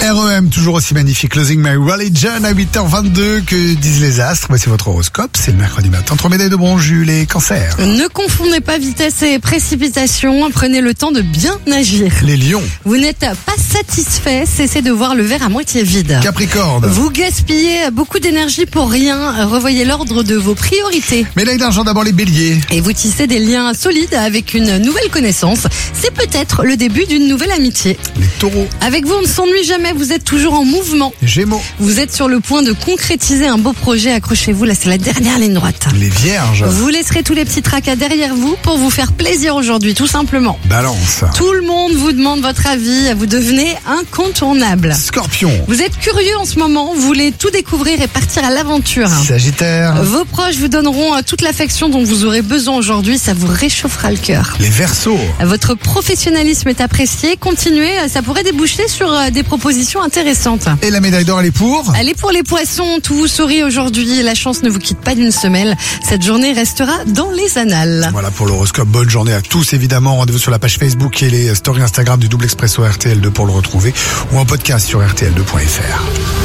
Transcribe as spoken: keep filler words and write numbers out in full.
R E M, toujours aussi magnifique. Losing My Religion à huit heures vingt-deux. Que disent les astres? Voici votre horoscope. C'est le mercredi matin. Trois médailles de bronze, Jules et Cancer. Ne confondez pas vitesse et précipitation. Prenez le temps de bien agir. Les lions. Vous n'êtes pas satisfait. Cessez de voir le verre à moitié vide. Capricorne. Vous gaspillez beaucoup d'énergie pour rien. Revoyez l'ordre de vos priorités. Médaille d'argent, d'abord les béliers. Et vous tissez des liens solides avec une nouvelle connaissance. C'est peut-être le début d'une nouvelle amitié. Les taureaux. Avec vous, on ne s'ennuie jamais. Vous êtes toujours en mouvement. Gémeaux. Vous êtes sur le point de concrétiser un beau projet. Accrochez-vous, là c'est la dernière ligne droite. Les vierges. Vous laisserez tous les petits tracas derrière vous pour vous faire plaisir aujourd'hui, tout simplement. Balance. Tout le monde vous demande votre avis. Vous devenez incontournable. Scorpion. Vous êtes curieux en ce moment. Vous voulez tout découvrir et partir à l'aventure. Sagittaire. Vos proches vous donneront toute l'affection dont vous aurez besoin aujourd'hui. Ça vous réchauffera le cœur. Les Verseaux. Votre professionnalisme est apprécié. Continuez, ça pourrait déboucher sur des propositions intéressantes. Et la médaille d'or, elle est pour? Allez, pour les poissons, tout vous sourit aujourd'hui. La chance ne vous quitte pas d'une semelle. Cette journée restera dans les annales. Voilà pour l'horoscope. Bonne journée à tous, évidemment. Rendez-vous sur la page Facebook et les stories Instagram du Double Expresso R T L deux pour le retrouver, ou en podcast sur R T L deux point F R.